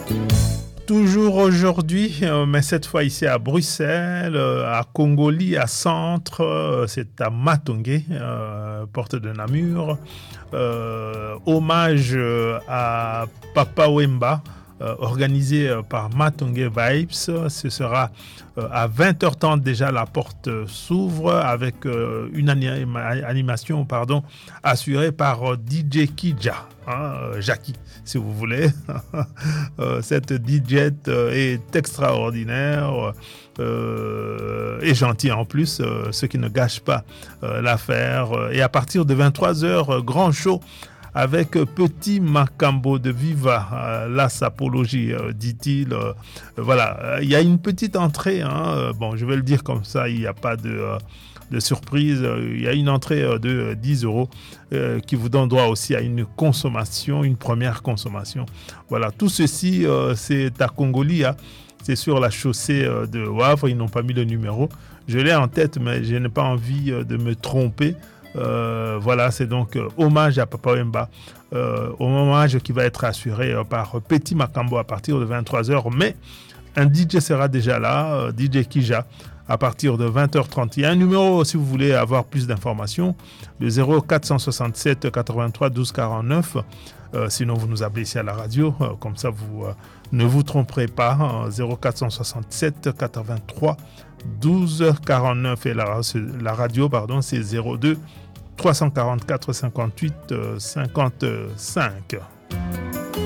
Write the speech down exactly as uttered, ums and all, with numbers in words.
Toujours aujourd'hui, euh, mais cette fois ici à Bruxelles, euh, à Congoli, à Centre, euh, c'est à Matongué, euh, porte de Namur. Euh, hommage euh, à Papa Wemba, euh, organisé euh, par Matongué Vibes. Ce sera euh, à vingt heures trente déjà, la porte euh, s'ouvre avec euh, une anima- animation pardon, assurée par euh, D J Kidja, hein, euh, Jackie, si vous voulez. Euh, cette D J euh, est extraordinaire euh, et gentille en plus, euh, ce qui ne gâche pas euh, l'affaire. Et à partir de vingt-trois heures, euh, grand show avec Petit Macambo de Viva, euh, la sapologie, euh, dit-il. Euh, voilà, il y a une petite entrée, hein, euh, bon, je vais le dire comme ça, il n'y a pas de... Euh, de surprise, il y a une entrée de dix euros euh, qui vous donne droit aussi à une consommation, une première consommation. Voilà, tout ceci, euh, c'est à Congoli, hein. C'est sur la chaussée euh, de Wavre, ils n'ont pas mis le numéro. Je l'ai en tête, mais je n'ai pas envie euh, de me tromper. Euh, voilà, c'est donc euh, hommage à Papa Wemba, euh, hommage qui va être assuré euh, par Petit Macambo à partir de vingt-trois heures, mais un D J sera déjà là, euh, D J Kija, à partir de vingt heures trente. Il y a un numéro si vous voulez avoir plus d'informations, le zéro quatre cent soixante-sept quatre-vingt-trois douze quarante-neuf. Euh, sinon, vous nous appelez ici à la radio, euh, comme ça vous euh, ne vous tromperez pas. Hein, zéro quatre cent soixante-sept quatre-vingt-trois douze quarante-neuf et la, la radio, pardon, c'est zéro deux trois cent quarante-quatre cinquante-huit cinquante-cinq.